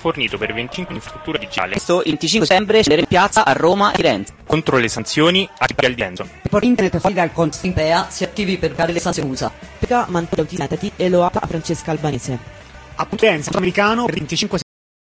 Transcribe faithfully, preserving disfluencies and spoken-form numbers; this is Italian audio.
fornito per venticinque infrastruttura digitale. Questo il venticinque settembre scegliere in piazza a Roma e Firenze. Contro le sanzioni a chi paga il dividenzo. Per internet fuori dal conto Impea si attivi per pagare le sanzioni U S A. Perché mantiene utilizzati e lo apre a Francesca Albanese. A Potenza, americano per il venticinque